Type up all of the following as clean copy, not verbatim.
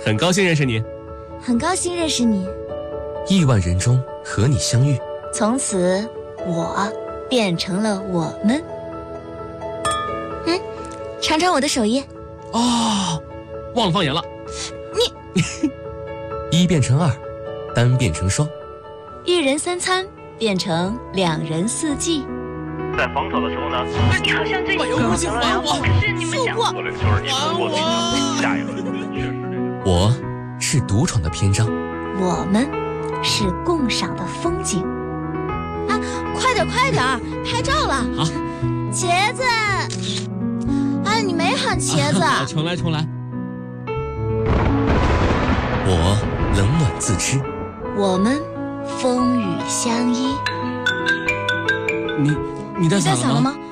很高兴认识你。 很高兴认识你。 亿万人中和你相遇， 从此我变成了我们。尝尝我的手艺。 哦，忘了放盐了。 你一变成二，单变成双， 一人三餐变成2人4季。 在防守的时候呢， 你好像最近有信还我， 可是你们想或者就是你通过下一轮确实这个。 我是独闯的篇章， 我们是共赏的风景。啊，快点拍照了。 好， 茄子。哎，你没喊茄子。 重来。 我冷暖自知， 我们风雨相依。 你带伞了吗？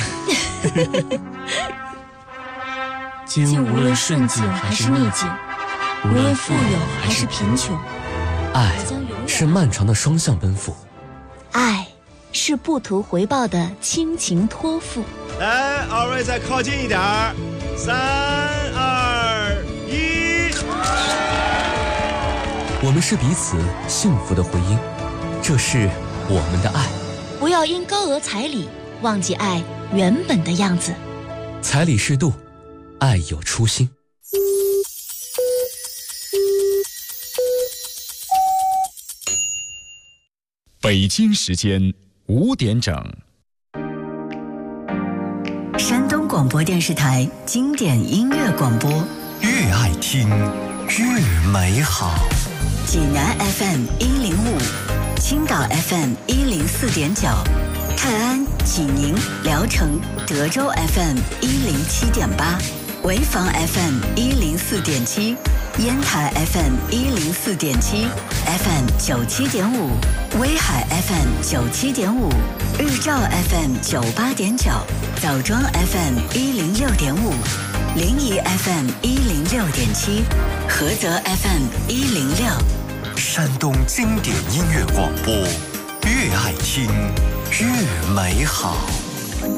竟无论顺境还是逆境，无论富有还是贫穷， 爱是漫长的双向奔赴， 爱是不图回报的亲情托付。 来，二位再靠近一点儿，3、2、1。 我们是彼此幸福的回音，这是我们的爱。 不要因高额彩礼忘记爱原本的样子。 彩礼适度，爱有初心。 北京时间5点整。 山东广播电视台经典音乐广播， 越爱听越美好。 济南 FM 105，青岛 FM 104.9，泰安、济宁、聊城、德州 FM 107.8，潍坊 FM 104.7，烟台 FM 104.7 ，FM 97.5，威海 FM 97.5，日照 FM 98.9，枣庄 FM 106.5，临沂 FM 106.7，菏泽 FM 106。 山东经典音乐广播，越爱听越美好。